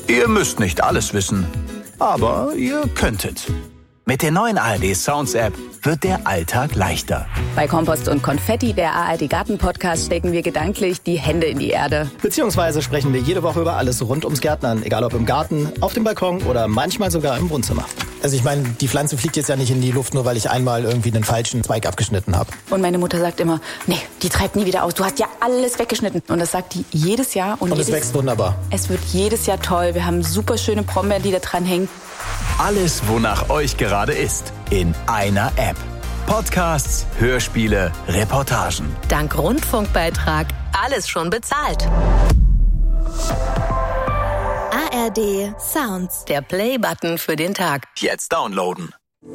Ihr müsst nicht alles wissen, aber ihr könntet. Mit der neuen ARD Sounds App wird der Alltag leichter. Bei Kompost und Konfetti, der ARD Garten-Podcast, stecken wir gedanklich die Hände in die Erde. Beziehungsweise sprechen wir jede Woche über alles rund ums Gärtnern. Egal ob im Garten, auf dem Balkon oder manchmal sogar im Wohnzimmer. Also ich meine, die Pflanze fliegt jetzt ja nicht in die Luft, nur weil ich einmal irgendwie einen falschen Zweig abgeschnitten habe. Und meine Mutter sagt immer, nee, die treibt nie wieder aus. Du hast ja alles weggeschnitten. Und das sagt die jedes Jahr. Und es wächst wunderbar. Es wird jedes Jahr toll. Wir haben super schöne Brombeeren, die da dran hängen. Alles, wonach euch gerade ist, in einer App. Podcasts, Hörspiele, Reportagen. Dank Rundfunkbeitrag alles schon bezahlt. ARD Sounds, der Play-Button für den Tag. Jetzt downloaden.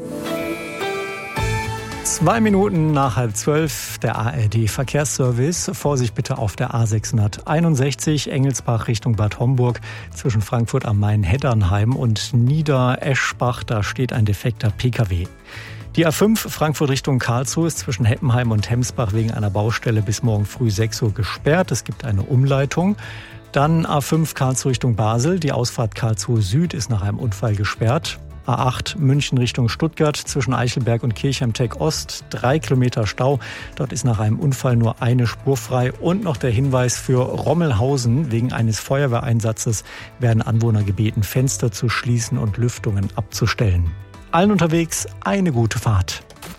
2 Minuten nach 11:30, der ARD-Verkehrsservice. Vorsicht bitte auf der A661 Engelsbach Richtung Bad Homburg zwischen Frankfurt am Main-Heddernheim und Niedereschbach. Da steht ein defekter Pkw. Die A5 Frankfurt Richtung Karlsruhe ist zwischen Heppenheim und Hemsbach wegen einer Baustelle bis morgen früh 6 Uhr gesperrt. Es gibt eine Umleitung. Dann A5 Karlsruhe Richtung Basel. Die Ausfahrt Karlsruhe Süd ist nach einem Unfall gesperrt. A8 München Richtung Stuttgart zwischen Eichelberg und Kirchheim-Tech Ost 3 Kilometer Stau. Dort ist nach einem Unfall nur eine Spur frei. Und noch der Hinweis für Rommelhausen. Wegen eines Feuerwehreinsatzes werden Anwohner gebeten, Fenster zu schließen und Lüftungen abzustellen. Allen unterwegs eine gute Fahrt.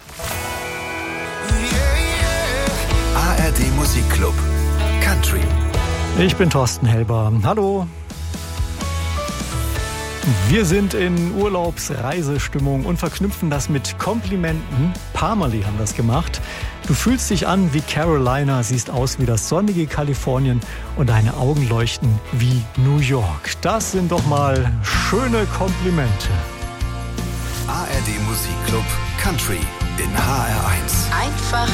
ARD Musikclub Country. Ich bin Thorsten Helber. Hallo. Wir sind in Urlaubsreisestimmung und verknüpfen das mit Komplimenten. Parmalee haben das gemacht. Du fühlst dich an wie Carolina, siehst aus wie das sonnige Kalifornien und deine Augen leuchten wie New York. Das sind doch mal schöne Komplimente. ARD Musikclub Country in HR1. Einfach